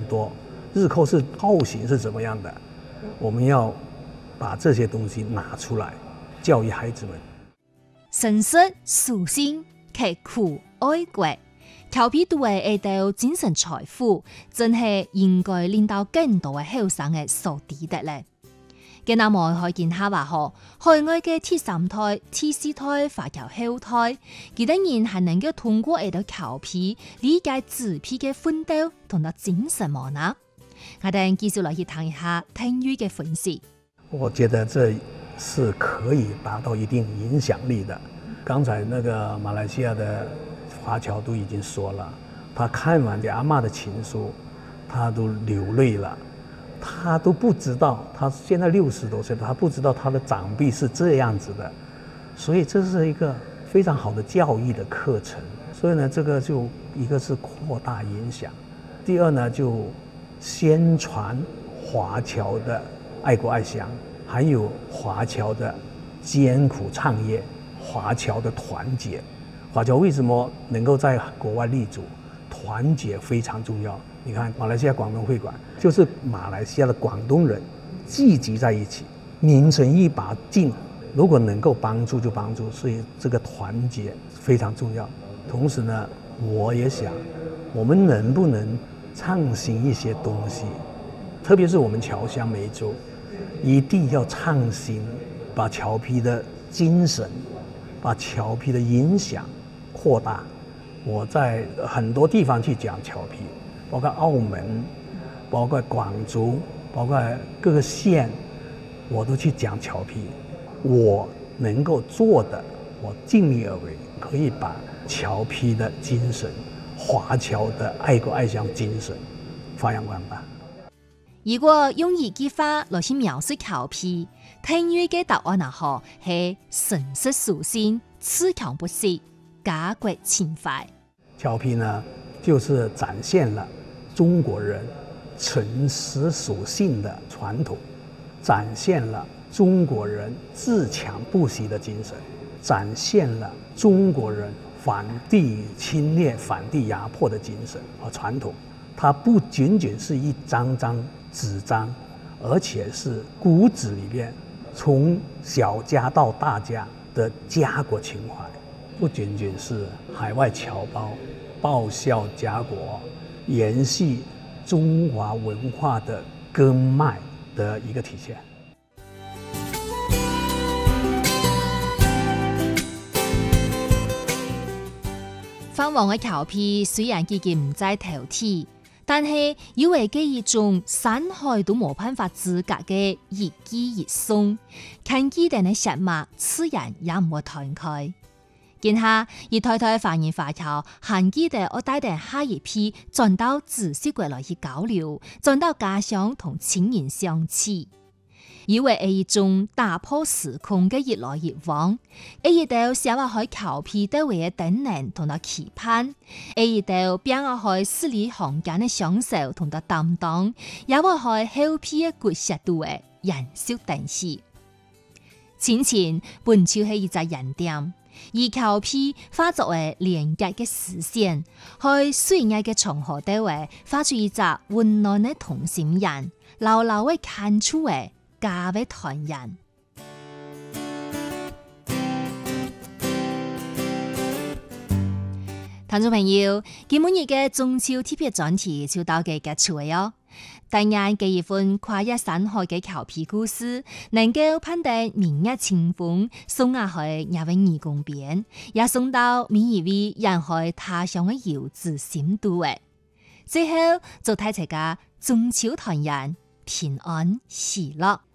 多，日寇是后行是怎么样的，我们要把这些东西拿出来教育孩子们。 诚實素心刻苦愛國，調皮度嘅會到精神財富，真係應該令到更多嘅後生嘅所知得咧。嘅那麼可見下話嗬，海外嘅第三代、第四代華僑後代，佢哋人係能夠通過喺度調皮理解自皮嘅奮鬥同埋精神磨難。我哋繼續來去談一下聽語嘅分析。 我覺得這是可以達到一定影響力的。剛才那個馬來西亞的華僑都已經說了，他看完阿嬤的情書，他都流淚了。他都不知道，他現在60多歲，他不知道他的長輩是這樣子的，所以這是一個非常好的教育的課程。所以呢，這個就一個是擴大影響，第二呢就宣傳華僑的愛國愛鄉，還有華僑的艱苦創業，華僑的團結。華僑為什麼能夠在國外立足？團結非常重要。你看馬來西亞廣東會館，就是馬來西亞的廣東人聚集在一起，拧成一把勁。如果能夠幫助就幫助，所以這個團結非常重要。同時呢，我也想，我們能不能創新一些東西？特別是我們僑鄉梅州，一定要創新，把僑皮的精神，把僑皮的影響擴大。我在很多地方去講僑皮，包括澳門，包括廣州，包括各個縣，我都去講僑皮。我能夠做的，我盡力而為，可以把僑皮的精神，華僑的愛國愛鄉精神發揚光大。 如果用一句話來去描述僑皮，聽語嘅答案係誠實素心，自強不息，家國情懷。 僑皮呢，就是展現了中國人誠實屬性的傳統，展現了中國人自強不息的精神，展現了中國人反帝侵略、反帝壓迫的精神和傳統。它不僅僅是一張張紙張，而且是骨子裏面從小家到大家的家國情懷。不僅僅是海外僑胞報效家國，延續中華文化的根脈的一個體現。 泛黃嘅僑皮雖然已經唔再頭鐵，但係以為嘅一種山海都冇辦法資格嘅一記一鬆，看見人嘅血脈自然也唔會斷開。見下一台台繁言華僑，韓記的我帶定下一批轉到知識國來去交流，轉到家鄉同親人相處，以為係一種打破時空嘅越來越往，一到寫話喺僑皮對位嘅等人同到期盼，一到變我喺字裡行間嘅享受同到擔當，也會喺後皮嘅骨血度嘅燃燒等時。前前本就係一隻人店。以僑皮化作為連結嘅視線，去水藝嘅長河地位，畫出一隻溫暖嘅同心人，牢牢嘅看出嘅家嘅團圓。聽眾朋友，今日嘅中秋特別專題就到嘅結束咗。但願這一份跨越山海嘅僑皮故事，能夠攀得明日清風，送下去也為義工邊，也送到每一位人海他鄉嘅遊子心度嘅。最後，祝大家中秋團圓，平安喜樂。